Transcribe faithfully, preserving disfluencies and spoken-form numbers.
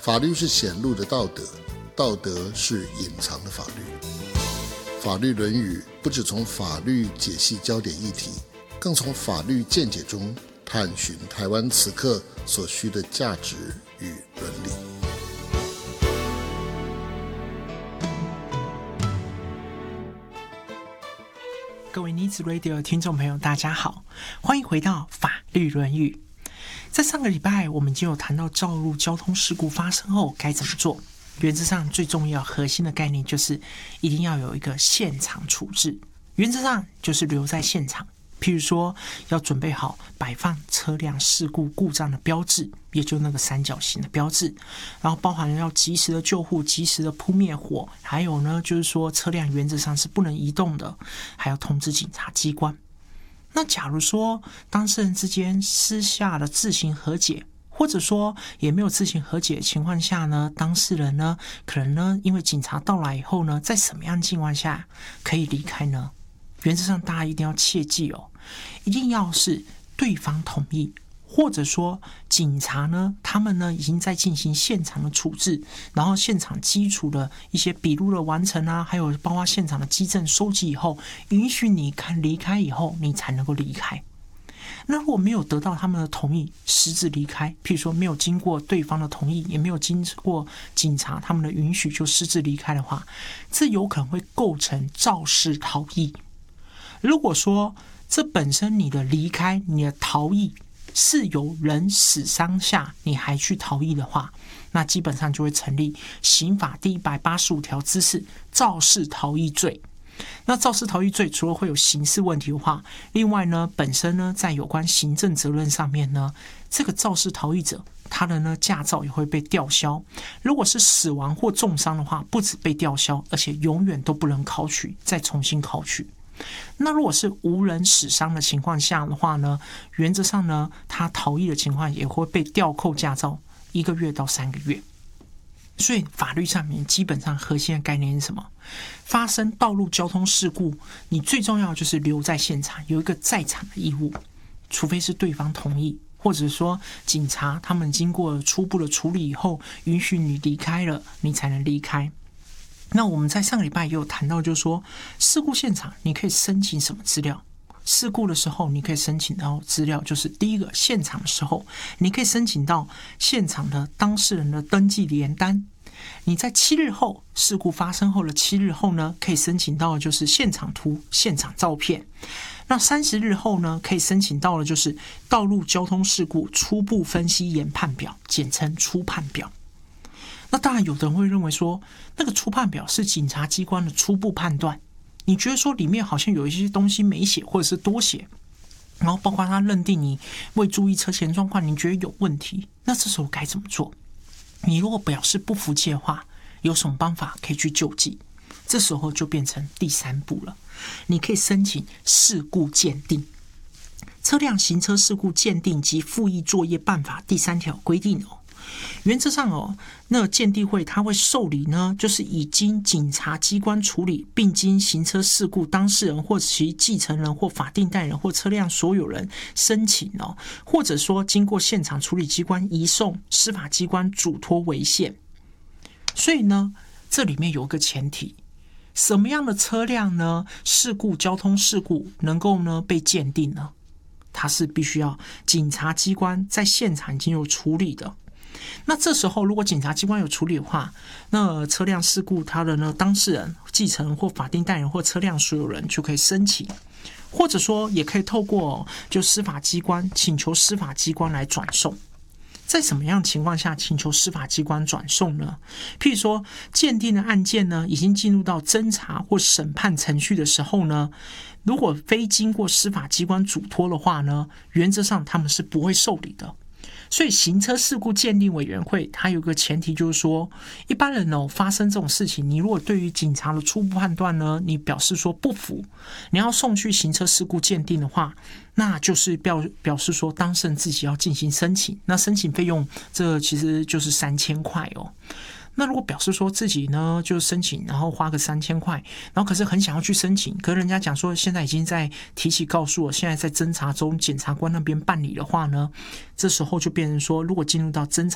法律是显露的道德，道德是隐藏的法律。法律论语不只从法律解析焦点议题，更从法律见解中探寻台湾此刻所需的价值与伦理。 各位妮子 Radio 的听众朋友大家好，欢迎回到法律论语。在上个礼拜我们已经有谈到道路交通事故发生后该怎么做，原则上最重要核心的概念就是一定要有一个现场处置，原则上就是留在现场，譬如说要准备好摆放车辆事故故障的标志，也就那个三角形的标志，然后包含要及时的救护，及时的扑灭火，还有呢就是说车辆原则上是不能移动的，还要通知警察机关。那假如说当事人之间私下的自行和解，或者说也没有自行和解的情况下呢，当事人呢可能呢因为警察到来以后呢，在什么样的情况下可以离开呢？原则上大家一定要切记哦，一定要是对方同意，或者说警察呢他们呢已经在进行现场的处置，然后现场基础的一些笔录的完成啊，还有包括现场的基证收集以后，允许你看离开以后你才能够离开。那如果没有得到他们的同意私自离开，譬如说没有经过对方的同意，也没有经过警察他们的允许就私自离开的话，这有可能会构成肇事逃逸。如果说这本身你的离开你的逃逸是由人死伤下你还去逃逸的话，那基本上就会成立刑法第一百八十五条之四肇事逃逸罪。那肇事逃逸罪除了会有刑事问题的话，另外呢本身呢在有关行政责任上面呢，这个肇事逃逸者他的呢驾照也会被吊销，如果是死亡或重伤的话，不止被吊销，而且永远都不能考取，再重新考取。那如果是无人死伤的情况下的话呢，原则上呢他逃逸的情况也会被吊扣驾照一个月到三个月。所以法律上面基本上核心的概念是什么？发生道路交通事故，你最重要的就是留在现场，有一个在场的义务，除非是对方同意，或者说警察他们经过初步的处理以后允许你离开了，你才能离开。那我们在上个礼拜也有谈到，就是说事故现场你可以申请什么资料？事故的时候你可以申请到资料，就是第一个，现场的时候你可以申请到现场的当事人的登记联单。你在七日后，事故发生后的七日后呢，可以申请到的就是现场图、现场照片。那三十日后呢，可以申请到的就是道路交通事故初步分析研判表，简称初判表。那当然有的人会认为说，那个初判表是警察机关的初步判断，你觉得说里面好像有一些东西没写或者是多写，然后包括他认定你未注意车前状况，你觉得有问题，那这时候该怎么做？你如果表示不服气的话，有什么办法可以去救济？这时候就变成第三步了，你可以申请事故鉴定。车辆行车事故鉴定及复议作业办法第三条规定哦，原则上哦，那鉴定会他会受理呢，就是已经警察机关处理，并经行车事故当事人或其继承人或法定代理人或车辆所有人申请哦，或者说经过现场处理机关移送司法机关嘱托为限。所以呢，这里面有一个前提，什么样的车辆呢？事故交通事故能够呢被鉴定呢？它是必须要警察机关在现场已经有处理的。那这时候如果警察机关有处理的话，那车辆事故他的呢当事人、继承人或法定代理人或车辆所有人就可以申请，或者说也可以透过就司法机关请求司法机关来转送。在什么样的情况下请求司法机关转送呢？譬如说鉴定的案件呢已经进入到侦查或审判程序的时候呢，如果非经过司法机关嘱托的话呢，原则上他们是不会受理的。所以行车事故鉴定委员会它有个前提，就是说一般人哦发生这种事情，你如果对于警察的初步判断呢，你表示说不服，你要送去行车事故鉴定的话，那就是表表示说当事人自己要进行申请，那申请费用这其实就是三千块哦。那如果表示说自己呢就申请，然后花个三千块，然后可是很想要去申请，可是人家讲说现在已经在提起告诉我，现在在侦查中，检察官那边办理的话呢，这时候就变成说，如果进入到侦查